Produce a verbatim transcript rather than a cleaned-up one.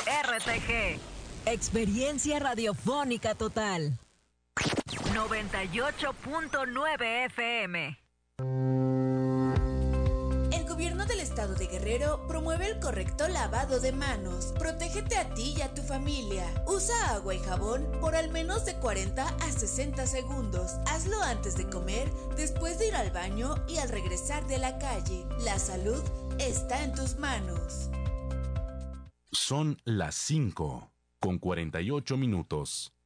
R T G. Experiencia radiofónica total. noventa y ocho punto nueve F M. El gobierno del estado de Guerrero promueve el correcto lavado de manos. Protégete a ti y a tu familia. Usa agua y jabón por al menos de cuarenta a sesenta segundos. Hazlo antes de comer, después de ir al baño y al regresar de la calle. La salud está en tus manos. Son las cinco con cuarenta y ocho minutos.